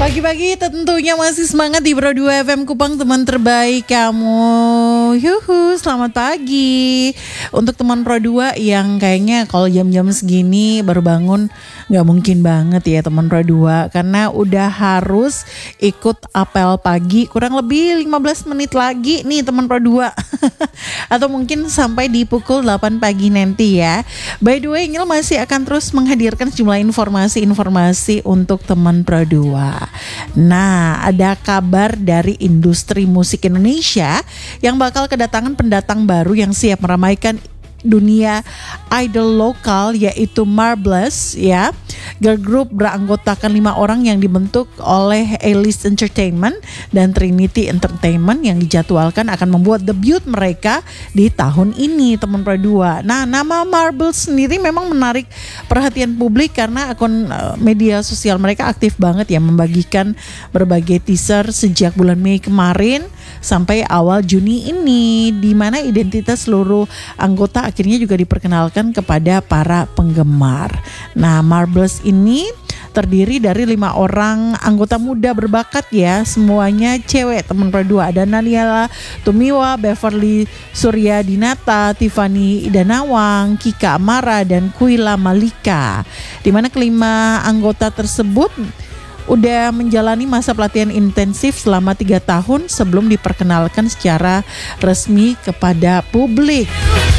Pagi-pagi tentunya masih semangat di Pro 2 FM Kupang, teman terbaik kamu. Yuhu, selamat pagi. Untuk teman Pro 2 yang kayaknya kalau jam-jam segini baru bangun, gak mungkin banget ya teman Pro 2. Karena udah harus ikut apel pagi kurang lebih 15 menit lagi nih teman Pro 2. Atau mungkin sampai di pukul 8 pagi nanti ya. By the way, Ngil masih akan terus menghadirkan sejumlah informasi-informasi untuk teman Pro 2. Nah, ada kabar dari industri musik Indonesia yang bakal kedatangan pendatang baru yang siap meramaikan dunia idol lokal, yaitu Marbles ya. Girl group beranggotakan 5 orang yang dibentuk oleh A-List Entertainment dan Trinity Entertainment yang dijadwalkan akan membuat debut mereka di tahun ini, teman Pro 2. Nah, nama Marbles sendiri memang menarik perhatian publik karena akun media sosial mereka aktif banget ya, membagikan berbagai teaser sejak bulan Mei kemarin sampai awal Juni ini, di mana identitas seluruh anggota akhirnya juga diperkenalkan kepada para penggemar. Nah, Marbles ini terdiri dari 5 orang anggota muda berbakat ya, semuanya cewek teman Pro 2. Ada Naniela Tumiwa, Beverly Suryadinata, Tiffany Idanawang, Kika Amara, dan Kuila Malika. Di mana kelima anggota tersebut udah menjalani masa pelatihan intensif selama 3 tahun sebelum diperkenalkan secara resmi kepada publik.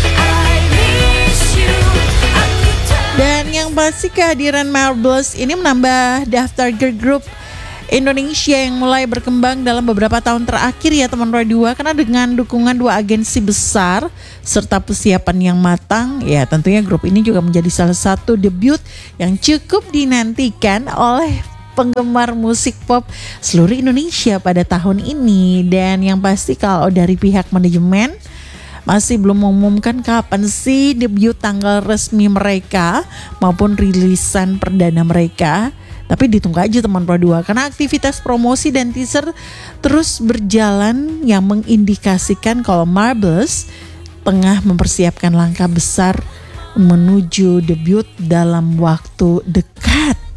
Dan yang pasti kehadiran Marbles ini menambah daftar girl group Indonesia yang mulai berkembang dalam beberapa tahun terakhir ya teman Pro 2, karena dengan dukungan 2 agensi besar serta persiapan yang matang ya, tentunya grup ini juga menjadi salah satu debut yang cukup dinantikan oleh penggemar musik pop seluruh Indonesia pada tahun ini. Dan yang pasti kalau dari pihak manajemen masih belum mengumumkan kapan sih debut tanggal resmi mereka maupun rilisan perdana mereka. Tapi ditunggu aja teman Pro 2, karena aktivitas promosi dan teaser terus berjalan yang mengindikasikan kalau Marbles tengah mempersiapkan langkah besar menuju debut dalam waktu dekat.